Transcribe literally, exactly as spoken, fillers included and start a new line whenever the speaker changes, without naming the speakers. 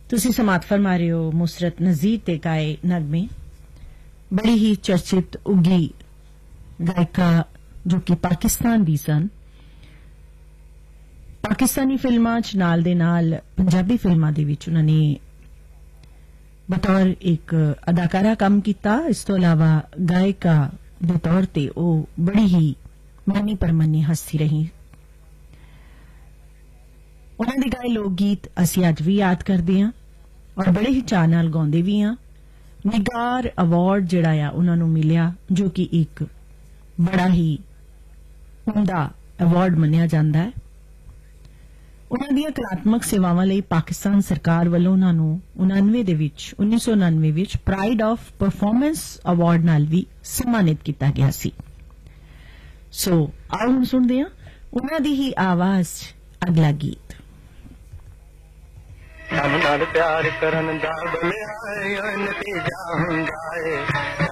तुसी समात फरमा रहे हो मुसरत नजीर ते गाए नगमे। बड़ी ही चर्चित उगी गायिका जो कि पाकिस्तान दी सन। पाकिस्तानी फिल्मां च नाल दे नाल पंजाबी फिल्मां दे विच उन्हां ने बतौर एक अदाकारा काम कीता। इस तो अलावा गायिका दे तौर ते ओ बड़ी ही मन्नी परमन्नी हस्ती रही। उन्हां दे गाए लोक गीत असीं अज भी याद करदे हां और बड़े ही चाअ नाल गाउंदे भी हां। निगार अवार्ड जिहड़ा आ उन्हां नूं मिलिया जो कि एक बड़ा ही उमदा अवार्ड मन्निया जांदा है। उन्हां दियां कलात्मक सेवावां लई पाकिस्तान सरकार वल्लों उन्हां नूं उनानवे दे विच उन्नीस सौ उनानवे विच प्राइड ऑफ परफॉर्मेंस अवार्ड नाल भी सम्मानित किया गया सी। सो आओ हुण सुणदे हां उन्हां दी ही आवाज च अगला गीत।
नाल नाल प्यार करन दा बलिया नतीजा हुंदा है।